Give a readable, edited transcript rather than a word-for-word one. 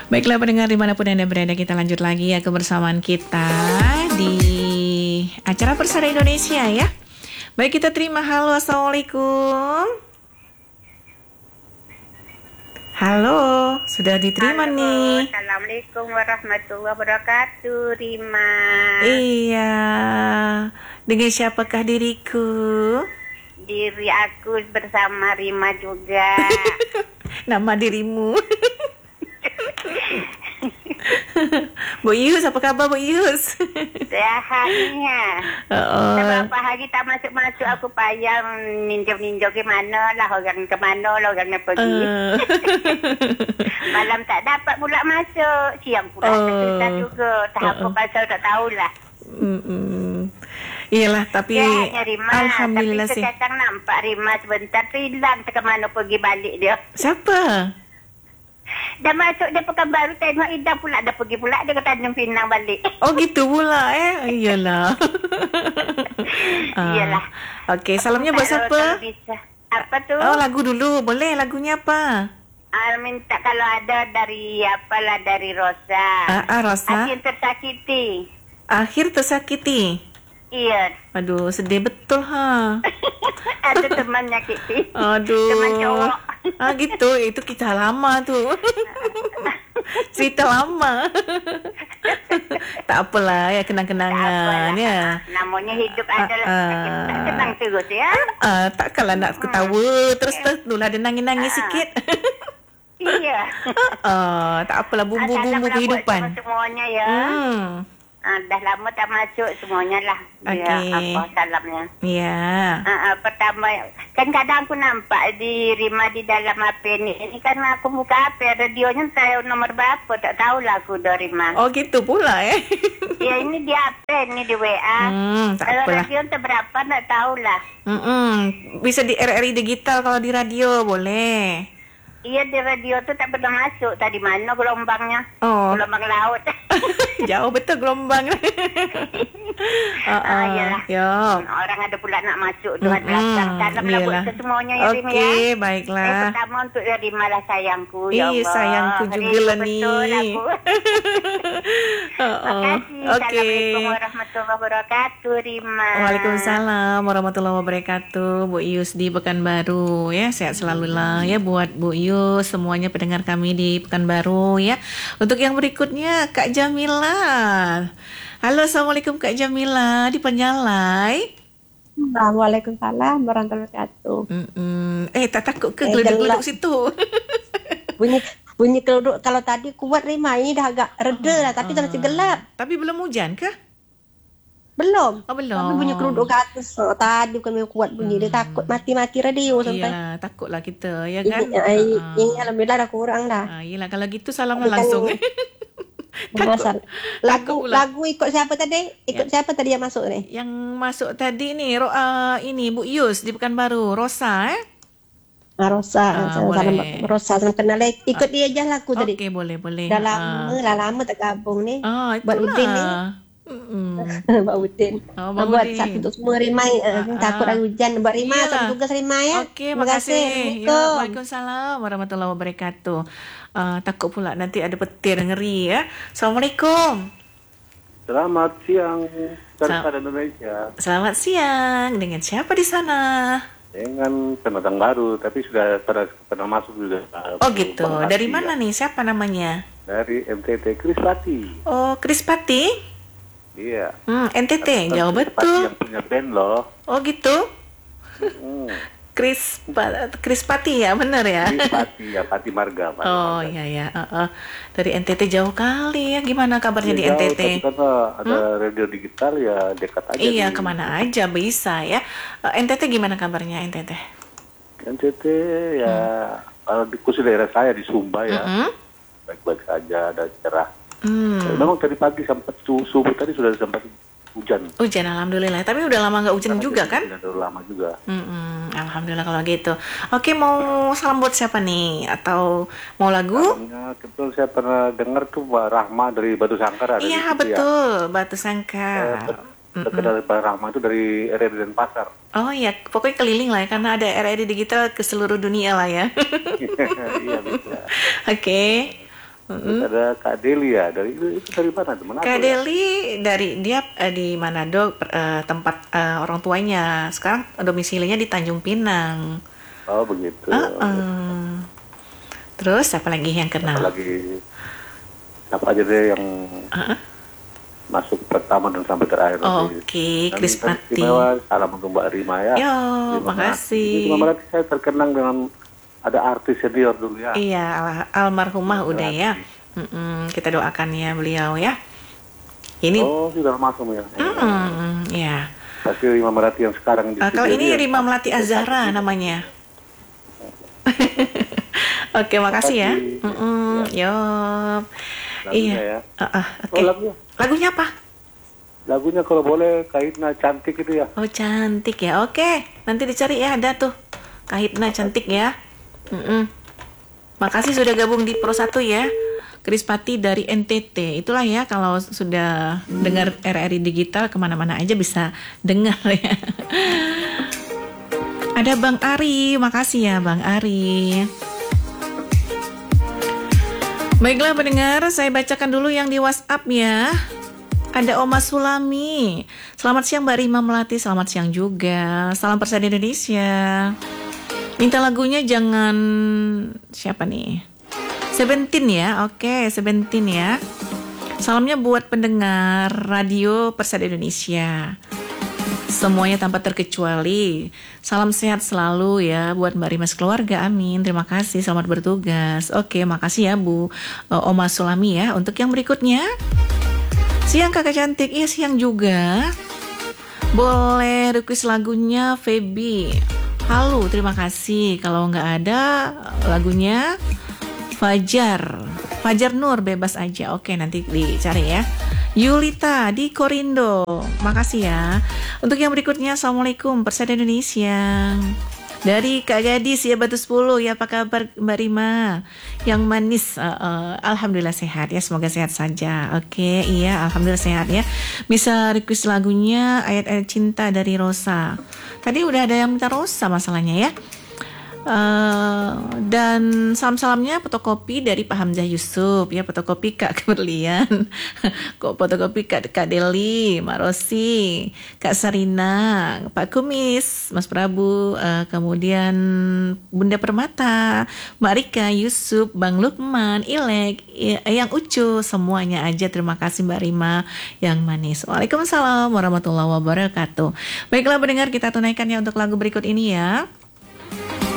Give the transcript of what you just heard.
Baiklah pendengar dimanapun Anda berada, kita lanjut lagi ya kebersamaan kita di acara Persada Indonesia ya. Baik, kita terima. Halo, Assalamualaikum. Halo, sudah diterima. Halo, nih. Assalamualaikum warahmatullahi wabarakatuh, Rima. Iya, dengan siapakah diriku? Diri aku bersama Rima juga. Nama dirimu. Bu Yus, apa kabar Bu Yus? Sehatnya. Beberapa hari tak masuk-masuk aku payah ninjau-ninjau ke mana lah, orang ke mana lah orangnya pergi. Malam tak dapat pula masuk, siang pula susah juga. Tak apa pasal tak tahulah. Iyalah, tapi ya, Rima, alhamdulillah tapi sih. Sekarang nampak Rima sebentar tu hilang, ke mana pergi balik dia. Siapa? Dah masuk dia Pekanbaru, tengok Ida pula dah pergi pula dia ke Tanjung Pinang balik. Oh gitu pula Iyalah. Iyalah. Okey, salamnya buat siapa? Apa tu? Oh, lagu dulu. Boleh, lagunya apa? Minta kalau ada dari dari Rosa. Rosa. Akhir tersakiti. Akhir tersakiti. Iya. Aduh, sedih betul Ada teman nyakiti. Aduh. Teman cowok. Gitu, itu kisah lama tuh. Cerita lama. Tak apalah ya, kenang-kenangan ya. Namanya hidup adalah tak senang terus ya. Takkanlah nak ketawa terus itulah ada nangis-nangis sikit. Iya. Tak apalah, bumbu-bumbu kehidupan. Semuanya ya. Dah lama tak masuk semuanya lah. Okay. Apa salamnya? Ya. Pertama, kan kadang aku nampak di Rima di dalam HP ni. Ini kan aku buka HP, radionya tahu nomor berapa, tak tahulah aku dari Rima. Oh gitu pula ya? Ya ini di HP, ini di WA. Kalau radio tak berapa, tak tahulah. Bisa di RRI digital kalau di radio boleh. Iya, di radio tu tak pernah masuk. Tadi mana gelombangnya? Gelombang laut. Jauh betul gelombang. Iyalah. Orang ada pula nak masuk dengan belakang. Salam lah buat semuanya ya, Rim ya. Okey, baiklah. Pertama untuk Rima lah sayangku. Ya Allah. Sayangku juga lah ni. Terima kasih. Assalamualaikum warahmatullahi wabarakatuh, Rima. Waalaikumsalam warahmatullahi wabarakatuh. Bu Ius di Pekanbaru ya. Sehat selalu lah ya buat Bu Ius, semuanya pendengar kami di Pekanbaru ya. Untuk yang berikutnya Kak Jamila. Halo, Assalamualaikum Kak Jamila di Penyalai. Waalaikumsalam warahmatullahi wabarakatuh. Tak takut ke geluduk situ? bunyi geluduk kalau tadi kuat, Rima, ini dah agak reda lah, tapi masih gelap. Tapi belum hujan ke? Belum. Belum. Tapi bunyi geluduk ke atas. Tadi bukan kuat bunyi, dia takut mati-mati radio sampai. Iyalah, takutlah kita ya kan. Ini alhamdulillah dah kurang dah. Iyalah, kalau gitu salamlah langsung. Lagu ikut siapa tadi? Siapa tadi yang masuk ni? Yang masuk tadi ni ini Bu Yus di Pekanbaru, Rosa Rosa. Rosa sama kenal ikut dia je lagu tadi. Okey, boleh. Dah lama tak gabung ni. Buat Udin ni. Buat Udin. Buat satu untuk semua Rimai. Takut ada hujan buat Rima, satu tugas Rima ya. Okey, terima kasih. Waalaikumsalam warahmatullahi wabarakatuh. Takut pula nanti ada petir ngeri ya. Assalamualaikum. Selamat siang, Persada Indonesia. Selamat siang. Dengan siapa di sana? Dengan pendatang baru, tapi sudah pernah masuk juga. Oh gitu. Dari mana nih? Siapa namanya? Dari NTT, Krispati. Oh, Krispati? Iya. NTT, jauh betul. Yang punya band loh. Oh gitu. Krispati ya, benar ya? Krispati ya, Pati Marga. Oh iya. Dari NTT jauh kali ya. Gimana kabarnya di NTT? Karena ada radio digital ya, dekat aja. Iya, kemana aja bisa ya. NTT gimana kabarnya NTT? NTT ya, kalau di khusus daerah saya di Sumba ya, baik-baik saja, ada cerah. Memang tadi pagi sampai subuh tadi sudah sempat hujan. Hujan, alhamdulillah. Tapi udah lama nggak hujan juga kan? Udah lama juga. Alhamdulillah kalau gitu. Oke, mau salam buat siapa nih? Atau mau lagu? Betul, saya pernah dengar tuh Mbak Rahma dari Batu Sangkar. Iya betul, Batu Sangkar. Dari Mbak Rahma itu dari RRI Denpasar. Oh iya, pokoknya keliling lah ya, karena ada RRI digital ke seluruh dunia lah ya. Iya bisa. Oke. Terus ada Kak Delia itu dari mana? Manado, Kak Deli dari dia di Manado, tempat orang tuanya. Sekarang domisilinya di Tanjung Pinang. Oh begitu. Terus apa lagi yang kenal? Apa aja deh yang masuk pertama dan sampai terakhir. Oke, Krispati. Salam untuk Mbak Rima ya. Yo, makasih. Berarti saya terkenang dengan ada artis senior dulu ya. Iya, almarhumah udah ya. Kita doakan ya beliau ya. Ini. Oh, sudah masuk ya. Ya. Tapi Rima Melati yang sekarang di kalau ini Rima Melati Azhara namanya. Oke, makasih ya. Yo. Iya. Oke. Lagunya apa? Lagunya kalau boleh Kahitna Cantik itu ya. Oh, cantik ya. Oke, nanti dicari ya, ada tuh. Kahitna Cantik ya. Makasih sudah gabung di Pro 1 ya. Krispati dari NTT. Itulah ya, kalau sudah dengar RRI Digital kemana-mana aja bisa dengar ya. Ada Bang Ari, makasih ya Bang Ari. Baiklah pendengar, saya bacakan dulu yang di WhatsApp ya. Ada Oma Sulami. Selamat siang Mbak Rima Melati, selamat siang juga. Salam Persada Indonesia. Minta lagunya jangan siapa nih? Seventeen ya, oke, Seventeen ya. Salamnya buat pendengar radio Persada Indonesia. Semuanya tanpa terkecuali. Salam sehat selalu ya buat Mbak Rima sekeluarga, amin. Terima kasih, selamat bertugas. Oke, makasih ya Bu Oma Sulami ya. Untuk yang berikutnya, siang kakak cantik, iya siang juga. Boleh request lagunya Feby. Halo, terima kasih. Kalau nggak ada lagunya Fajar Nur, bebas aja. Oke, nanti dicari ya. Yulita di Korindo, makasih ya. Untuk yang berikutnya, Assalamualaikum Persada Indonesia. Dari Kak Gadis ya Batu 10 ya, apa kabar Mbak Rima? Yang manis, alhamdulillah sehat ya, semoga sehat saja. Oke, iya alhamdulillah sehat ya. Bisa request lagunya Ayat-Ayat Cinta dari Rosa. Tadi udah ada yang minta Rosa masalahnya ya. Dan salam-salamnya fotokopi dari Pak Hamzah Yusuf ya, fotokopi Kak Keberlian, kok fotokopi Kak Deli, Mak Rosi, Kak Sarina, Pak Kumis, Mas Prabu, kemudian Bunda Permata, Mbak Rika, Yusuf, Bang Lukman, Ilek, yang Ucu, semuanya aja terima kasih Mbak Rima yang manis. Waalaikumsalam warahmatullahi wabarakatuh. Baiklah pendengar, kita tunaikan ya untuk lagu berikut ini ya.